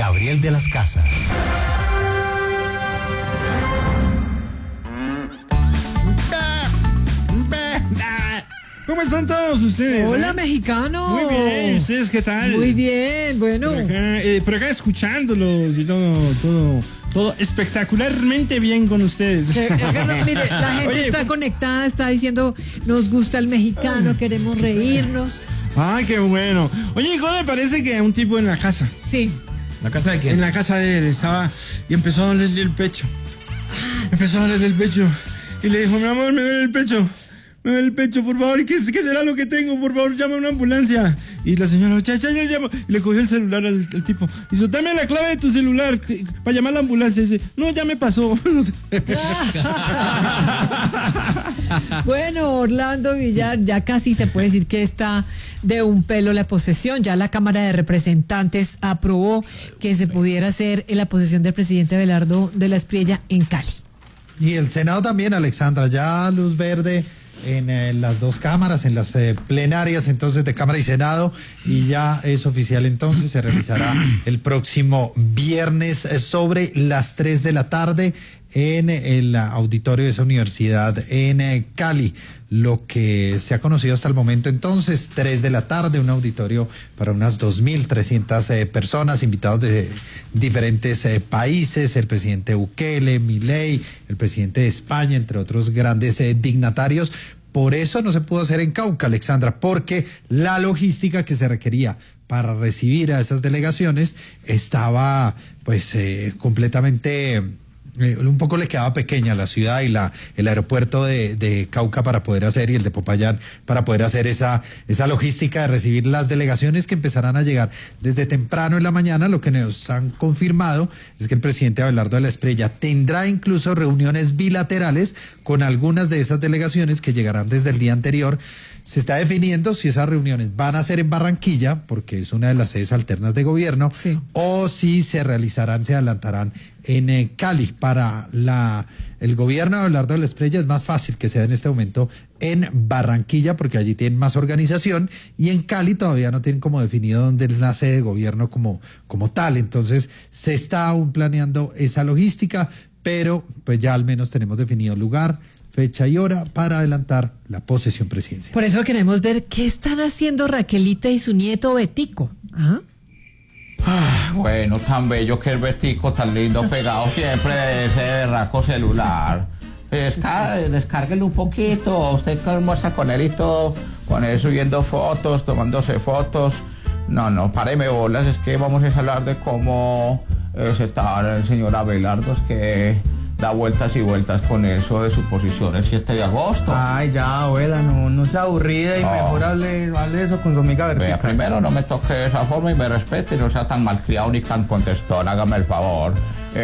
Gabriel de las Casas. ¿Cómo están todos ustedes? Hola, mexicano. Muy bien, ¿ustedes qué tal? Muy bien, bueno. Por acá escuchándolos y todo espectacularmente bien con ustedes. Mire, la gente está conectada, está diciendo, nos gusta el mexicano, queremos reírnos. Ay, qué bueno. Oye, ¿cómo me parece que un tipo en la casa? Sí. ¿La casa de quién? En la casa de él estaba y empezó a dolerle el pecho. Empezó a dolerle el pecho y le dijo, mi amor, me duele el pecho. Me duele el pecho, por favor. ¿Qué será lo que tengo? Por favor, llama a una ambulancia. Y la señora, ya llamo. Y le cogió el celular al tipo. Y dijo, dame la clave de tu celular para llamar a la ambulancia. Y dice, no, ya me pasó. Bueno, Orlando Villar, ya casi se puede decir que está de un pelo la posesión. Ya la Cámara de Representantes aprobó que se pudiera hacer la posesión del presidente Abelardo de la Espriella en Cali. Y el Senado también, Alexandra, ya luz verde en las dos cámaras, en las plenarias entonces de Cámara y Senado, y ya es oficial entonces, se realizará el próximo viernes sobre las 3 de la tarde en el auditorio de esa universidad en Cali. Lo que se ha conocido hasta el momento entonces, 3 de la tarde, un auditorio para unas 2.300 personas, invitados de diferentes países, el presidente Bukele, Milei, el presidente de España, entre otros grandes dignatarios. Por eso no se pudo hacer en Cauca, Alexandra, porque la logística que se requería para recibir a esas delegaciones estaba pues completamente... un poco le quedaba pequeña la ciudad y el aeropuerto de Cauca para poder hacer, y el de Popayán para poder hacer esa logística de recibir las delegaciones que empezarán a llegar desde temprano en la mañana. Lo que nos han confirmado es que el presidente Abelardo de la Espriella tendrá incluso reuniones bilaterales con algunas de esas delegaciones que llegarán desde el día anterior. Se está definiendo si esas reuniones van a ser en Barranquilla, porque es una de las sedes alternas de gobierno, sí, o si se adelantarán en Cali. Para el gobierno de Abelardo de la Espriella es más fácil que sea en este momento en Barranquilla, porque allí tienen más organización, y en Cali todavía no tienen como definido dónde es la sede de gobierno como tal. Entonces se está aún planeando esa logística, pero pues ya al menos tenemos definido lugar, fecha y hora para adelantar la posesión presidencial. Por eso queremos ver qué están haciendo Raquelita y su nieto Betico. Bueno, tan bello que el Betico, tan lindo, pegado siempre de ese berraco celular. Descárguelo un poquito, usted almuerza con él y todo, con él subiendo fotos, tomándose fotos. No, páreme bolas, es que vamos a hablar de cómo se está el señor Abelardo, es que da vueltas y vueltas con eso de su posición el 7 de agosto. Ay, ya, abuela, no sea aburrida y mejor hable eso con su amiga Vertica. Primero no me toque de esa forma y me respete, no sea tan malcriado ni tan contestón, hágame el favor.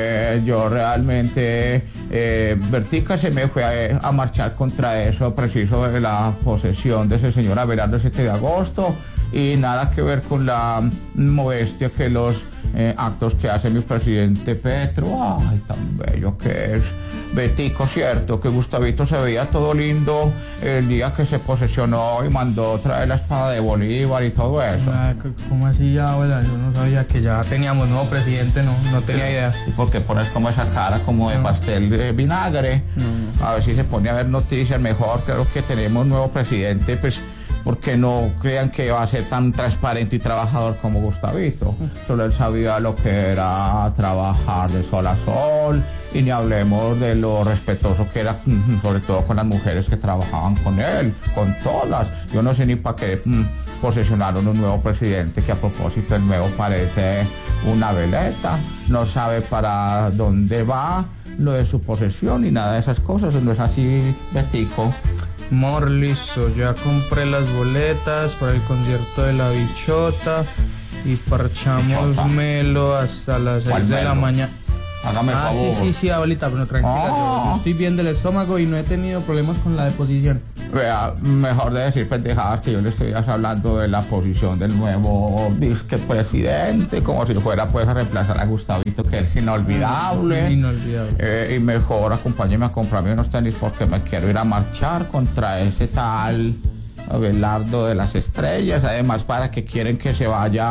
Yo realmente, Vertica se me fue a marchar contra eso, preciso de la posesión de ese señor Abelardo el 7 de agosto, y nada que ver con la modestia que los actos que hace mi presidente Petro. Ay, tan bello que es Betico, cierto, que Gustavito se veía todo lindo el día que se posesionó y mandó traer la espada de Bolívar y todo eso. ¿Cómo así ya, abuela? Yo no sabía que ya teníamos nuevo presidente, no tenía idea. ¿Y por qué pones como esa cara como de pastel de vinagre? A ver si se pone a ver noticias mejor. Creo que tenemos nuevo presidente, pues porque no crean que va a ser tan transparente y trabajador como Gustavito. Solo él sabía lo que era trabajar de sol a sol, y ni hablemos de lo respetuoso que era, sobre todo con las mujeres que trabajaban con él, con todas. Yo no sé ni para qué posesionaron un nuevo presidente, que a propósito el nuevo parece una veleta, no sabe para dónde va lo de su posesión y nada de esas cosas. ¿No es así, Betico? Amor, listo, ya compré las boletas para el concierto de La Bichota y parchamos melo hasta las 6 de la mañana. Hágame el favor. Sí, abuelita, pero tranquila, yo estoy bien del estómago y no he tenido problemas con la deposición. Vea, mejor de decir pendejadas, que yo le estoy hablando de la posición del nuevo disque presidente, como si fuera pues a reemplazar a Gustavito, que es inolvidable. Inolvidable. Y mejor acompáñeme a comprarme unos tenis porque me quiero ir a marchar contra ese tal Abelardo de las Estrellas. Además, para que quieren que se vaya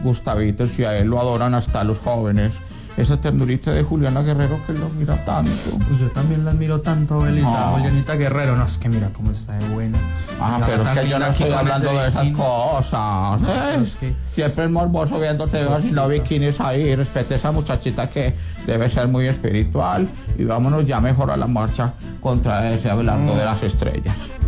Gustavito, si a él lo adoran hasta los jóvenes. Esa ternurita de Juliana Guerrero que lo mira tanto. Pues yo también la admiro tanto, Abuelita. No. Julianita Guerrero, no, es que mira cómo está de buena. Ah, La pero es tan que yo no linda aquí estoy con hablando ese de esas bikini. cosas. ¿Eh? Es que- Siempre es morboso viéndote haciendo bikinis ahí. Respete a esa muchachita que debe ser muy espiritual. Y vámonos ya mejor a la marcha contra ese Abelardo de las Estrellas.